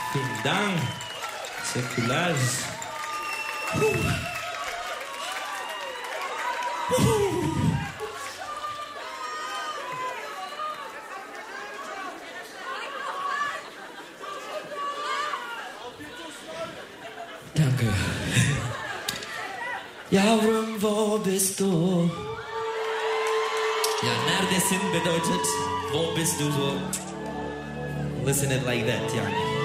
Vielen Dank. Säkulage. Danke. Yavrum, wo bist du? Ja, neredesin bedeutet, wo bist du so? Listen it like that, ja.